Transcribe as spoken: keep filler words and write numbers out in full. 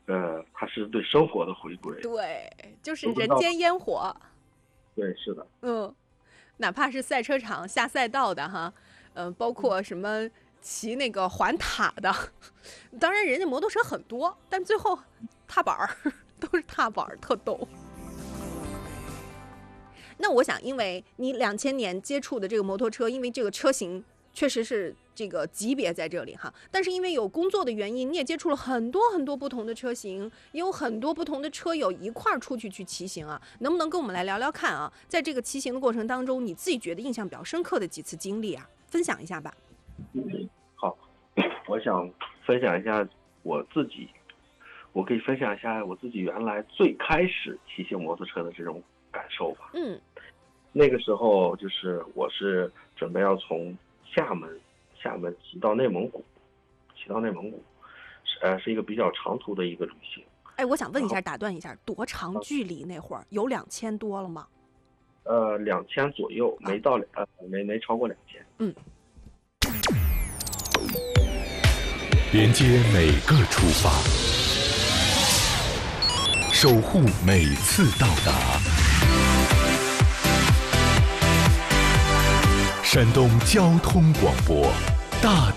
呃，它是对生活的回归。 对，就是人间烟火。 对，是的。 嗯，哪怕是赛车场下赛道的哈，呃，包括什么骑那个环塔的，当然人家摩托车很多，但最后踏板儿都是踏板儿，特逗。那我想，因为你两千年接触的这个摩托车，因为这个车型确实是这个级别在这里哈，但是因为有工作的原因，你也接触了很多很多不同的车型，也有很多不同的车友一块儿出去去骑行啊，能不能跟我们来聊聊看啊？在这个骑行的过程当中，你自己觉得印象比较深刻的几次经历啊，分享一下吧。 嗯，好，我想分享一下我自己，我可以分享一下我自己原来最开始骑行摩托车的这种感受吧。 嗯， 那个时候就是我是准备要从厦门厦门骑到内蒙古，骑到内蒙古，是呃是一个比较长途的一个旅行。 哎，我想问一下，打断一下，多长距离？那会儿有两千多了吗？ 呃，两千左右，没到呃没没超过两千。 嗯。 连接每个出发，守护每次到达。山东交通广播，大